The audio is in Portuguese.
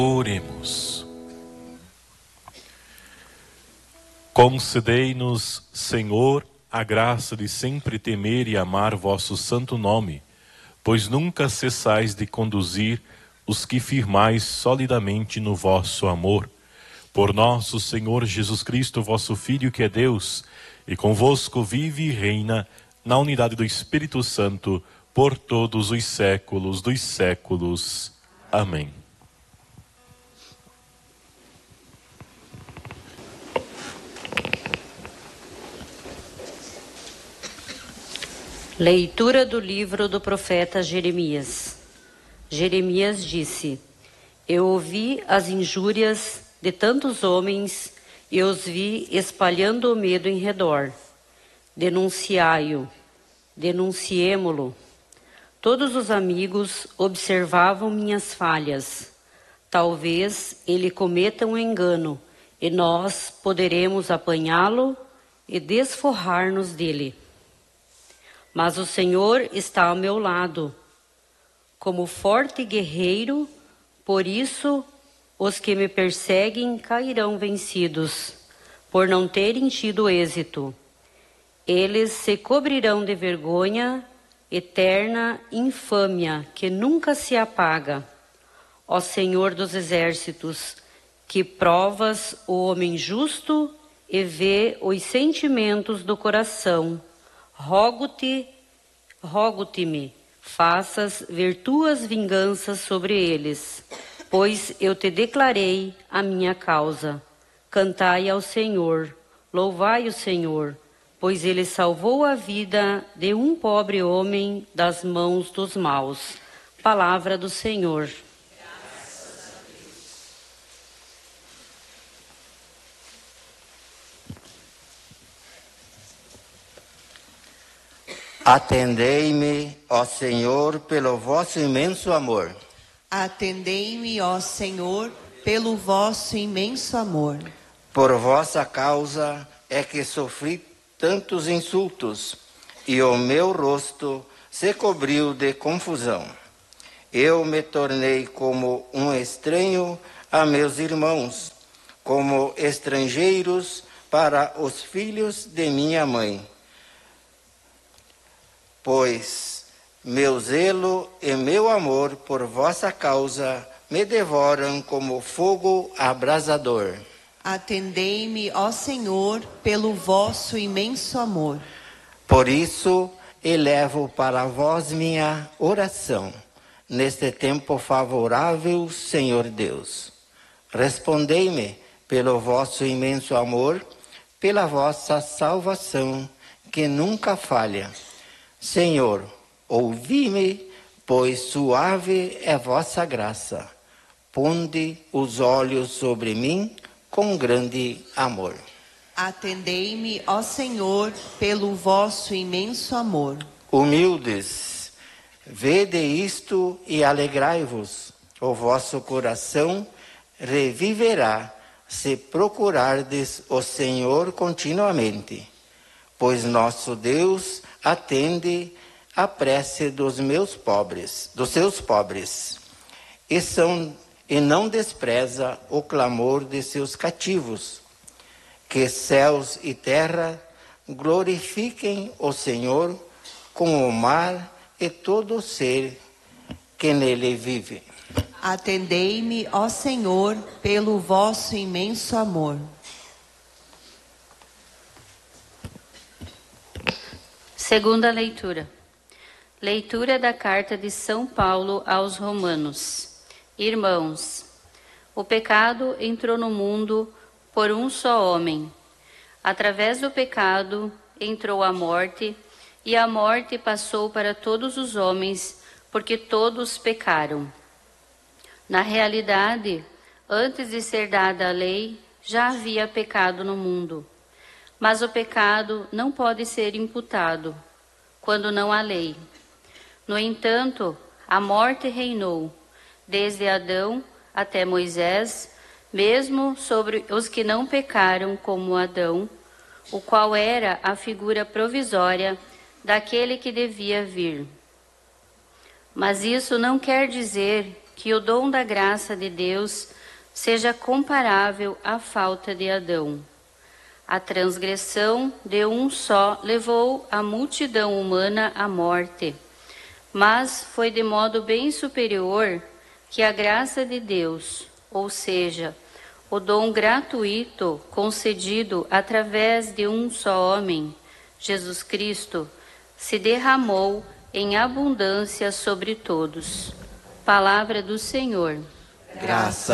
Oremos. Concedei-nos, Senhor, a graça de sempre temer e amar vosso santo nome, pois nunca cessais de conduzir os que firmais solidamente no vosso amor. Por nosso Senhor Jesus Cristo, vosso Filho, que é Deus, e convosco vive e reina na unidade do Espírito Santo, por todos os séculos dos séculos. Amém. Leitura do livro do profeta Jeremias. Jeremias disse: Eu ouvi as injúrias de tantos homens e os vi espalhando o medo em redor. Denunciai-o, denunciemo-lo. Todos os amigos observavam minhas falhas. Talvez ele cometa um engano e nós poderemos apanhá-lo e desforrar-nos dele. Mas o Senhor está ao meu lado, como forte guerreiro, por isso os que me perseguem cairão vencidos, por não terem tido êxito. Eles se cobrirão de vergonha, eterna infâmia que nunca se apaga. Ó Senhor dos exércitos, que provas o homem justo e vê os sentimentos do coração, rogo-te-me, faças ver tuas vinganças sobre eles, pois eu te declarei a minha causa. Cantai ao Senhor, louvai o Senhor, pois ele salvou a vida de um pobre homem das mãos dos maus. Palavra do Senhor. Atendei-me, ó Senhor, pelo vosso imenso amor. Atendei-me, ó Senhor, pelo vosso imenso amor. Por vossa causa é que sofri tantos insultos, e o meu rosto se cobriu de confusão. Eu me tornei como um estranho a meus irmãos, como estrangeiros para os filhos de minha mãe. Pois meu zelo e meu amor por vossa causa me devoram como fogo abrasador. Atendei-me, ó Senhor, pelo vosso imenso amor. Por isso elevo para vós minha oração, neste tempo favorável, Senhor Deus. Respondei-me pelo vosso imenso amor, pela vossa salvação, que nunca falha. Senhor, ouvi-me, pois suave é vossa graça. Ponde os olhos sobre mim com grande amor. Atendei-me, ó Senhor, pelo vosso imenso amor. Humildes, vede isto e alegrai-vos. O vosso coração reviverá se procurardes o Senhor continuamente. Pois nosso Deus atende a prece dos seus pobres, e não despreza o clamor de seus cativos. Que céus e terra glorifiquem o Senhor, com o mar e todo ser que nele vive. Atendei-me, ó Senhor, pelo vosso imenso amor. Segunda leitura. Leitura da carta de São Paulo aos Romanos. Irmãos, o pecado entrou no mundo por um só homem. Através do pecado entrou a morte, e a morte passou para todos os homens, porque todos pecaram. Na realidade, antes de ser dada a lei, já havia pecado no mundo. Mas o pecado não pode ser imputado quando não há lei. No entanto, a morte reinou, desde Adão até Moisés, mesmo sobre os que não pecaram como Adão, o qual era a figura provisória daquele que devia vir. Mas isso não quer dizer que o dom da graça de Deus seja comparável à falta de Adão. A transgressão de um só levou a multidão humana à morte, mas foi de modo bem superior que a graça de Deus, ou seja, o dom gratuito concedido através de um só homem, Jesus Cristo, se derramou em abundância sobre todos. Palavra do Senhor. Graças